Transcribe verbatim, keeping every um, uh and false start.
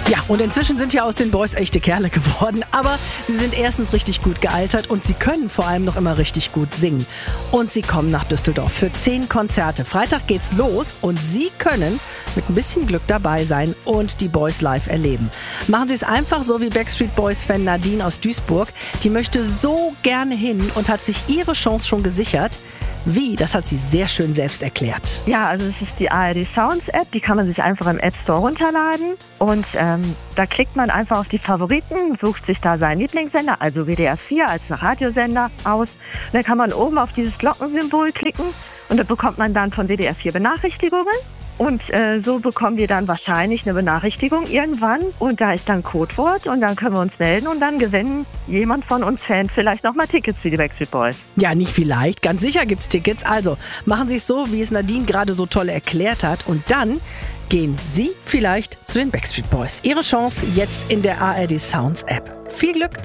Ja, und inzwischen sind ja aus den Boys echte Kerle geworden, aber sie sind erstens richtig gut gealtert und sie können vor allem noch immer richtig gut singen. Und sie kommen nach Düsseldorf für zehn Konzerte. Freitag geht's los und Sie können mit ein bisschen Glück dabei sein und die Boys live erleben. Machen Sie es einfach so wie Backstreet Boys-Fan Nadine aus Duisburg. Die möchte so gerne hin und hat sich ihre Chance schon gesichert. Wie? Das hat sie sehr schön selbst erklärt. Ja, also es ist die A R D Sounds App, die kann man sich einfach im App Store runterladen und ähm, da klickt man einfach auf die Favoriten, sucht sich da seinen Lieblingssender, also W D R vier als Radiosender aus. Und dann kann man oben auf dieses Glockensymbol klicken und da bekommt man dann von W D R vier Benachrichtigungen. Und äh, so bekommen wir dann wahrscheinlich eine Benachrichtigung irgendwann und da ist dann Codewort und dann können wir uns melden und dann gewinnen jemand von uns Fans vielleicht nochmal Tickets für die Backstreet Boys. Ja, nicht vielleicht, ganz sicher gibt's Tickets. Also machen Sie es so, wie es Nadine gerade so toll erklärt hat und dann gehen Sie vielleicht zu den Backstreet Boys. Ihre Chance jetzt in der A R D Sounds App. Viel Glück!